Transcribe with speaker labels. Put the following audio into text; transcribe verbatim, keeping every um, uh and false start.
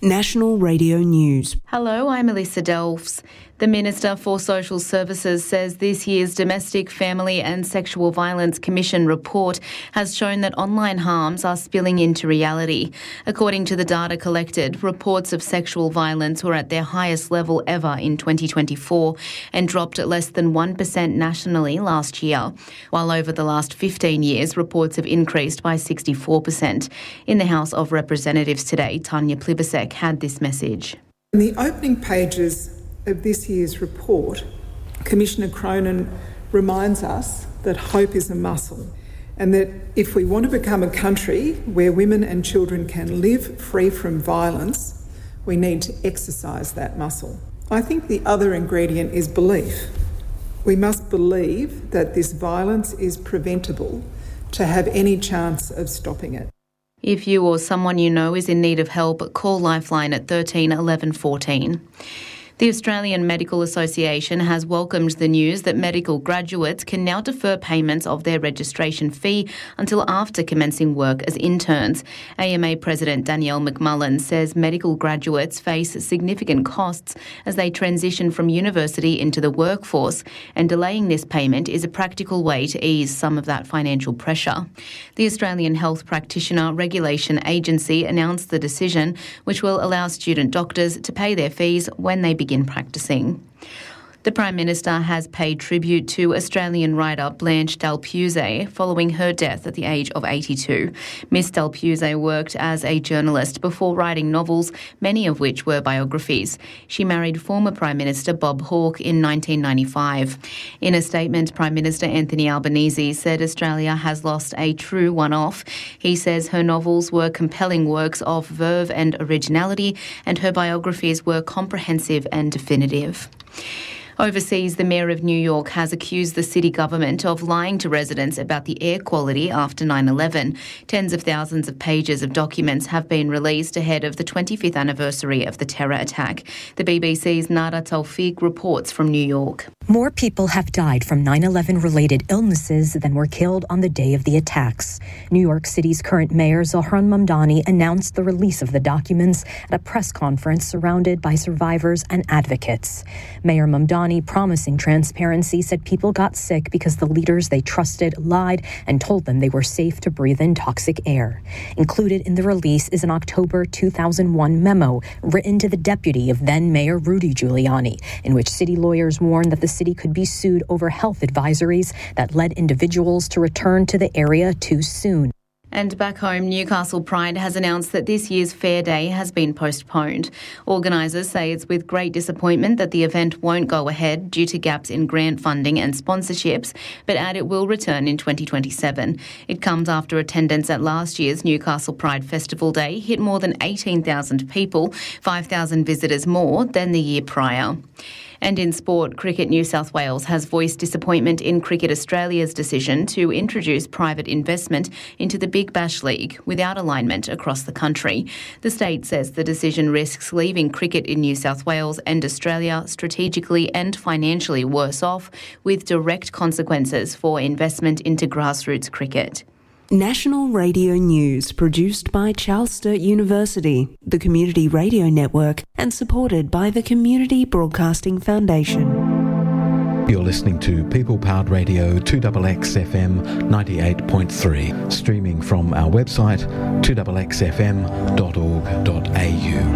Speaker 1: National Radio News.
Speaker 2: Hello, I'm Elissa Delfs. The Minister for Social Services says this year's Domestic, Family and Sexual Violence Commission report has shown that online harms are spilling into reality. According to the data collected, reports of sexual violence were at their highest level ever in twenty twenty-four and dropped at less than one percent nationally last year, while over the last fifteen years, reports have increased by sixty-four percent. In the House of Representatives today, Tanya Plibersek had this message.
Speaker 3: In the opening pages of this year's report, Commissioner Cronin reminds us that hope is a muscle and that if we want to become a country where women and children can live free from violence, we need to exercise that muscle. I think the other ingredient is belief. We must believe that this violence is preventable to have any chance of stopping it.
Speaker 2: If you or someone you know is in need of help, call Lifeline at thirteen eleven fourteen. The Australian Medical Association has welcomed the news that medical graduates can now defer payments of their registration fee until after commencing work as interns. A M A President Danielle McMullen says medical graduates face significant costs as they transition from university into the workforce, and delaying this payment is a practical way to ease some of that financial pressure. The Australian Health Practitioner Regulation Agency announced the decision, which will allow student doctors to pay their fees when they begin in practicing. The Prime Minister has paid tribute to Australian writer Blanche Dalpuzé following her death at the age of eighty-two. Miss Dalpuzé worked as a journalist before writing novels, many of which were biographies. She married former Prime Minister Bob Hawke in nineteen ninety-five. In a statement, Prime Minister Anthony Albanese said Australia has lost a true one-off. He says her novels were compelling works of verve and originality, and her biographies were comprehensive and definitive. Overseas, the Mayor of New York has accused the city government of lying to residents about the air quality after nine eleven. Tens of thousands of pages of documents have been released ahead of the twenty-fifth anniversary of the terror attack. The B B C's Nada Tawfiq reports from New York.
Speaker 4: More people have died from nine eleven related illnesses than were killed on the day of the attacks. New York City's current mayor, Zohran Mamdani, announced the release of the documents at a press conference surrounded by survivors and advocates. Mayor Mamdani, promising transparency, said people got sick because the leaders they trusted lied and told them they were safe to breathe in toxic air. Included in the release is an October two thousand one memo written to the deputy of then Mayor Rudy Giuliani, in which city lawyers warned that the city could be sued over health advisories that led individuals to return to the area too soon.
Speaker 2: And back home, Newcastle Pride has announced that this year's Fair Day has been postponed. Organisers say it's with great disappointment that the event won't go ahead due to gaps in grant funding and sponsorships, but add it will return in twenty twenty-seven. It comes after attendance at last year's Newcastle Pride Festival Day hit more than eighteen thousand people, five thousand visitors more than the year prior. And in sport, Cricket New South Wales has voiced disappointment in Cricket Australia's decision to introduce private investment into the Big Bash League without alignment across the country. The state says the decision risks leaving cricket in New South Wales and Australia strategically and financially worse off, with direct consequences for investment into grassroots cricket.
Speaker 1: National Radio News, produced by Charles Sturt University, the Community Radio Network, and supported by the Community Broadcasting Foundation.
Speaker 5: You're listening to People Powered Radio two X X F M ninety-eight point three, streaming from our website two x x f m dot org dot a u.